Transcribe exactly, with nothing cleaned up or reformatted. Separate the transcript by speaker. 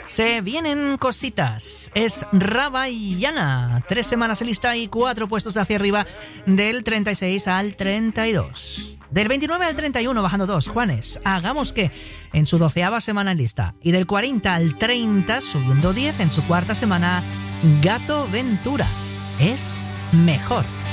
Speaker 1: Se vienen cositas. Es Rabayana. Tres semanas en lista y cuatro puestos hacia arriba, del treinta y seis al treinta y dos. Del veintinueve al treinta y uno, bajando dos, Juanes. Hagamos que, en su doceava semana en lista. Y del cuarenta al treinta, subiendo diez en su cuarta semana, Gato Ventura. Es mejor.